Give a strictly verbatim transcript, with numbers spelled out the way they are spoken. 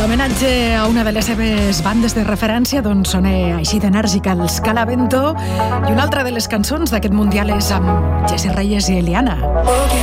L'homenatge a una de les seves bandes de referència doncs sona així d'enèrgica, els Calavento, i una altra de les cançons d'aquest mundial és amb Jesse Reyes i Eliana. Porque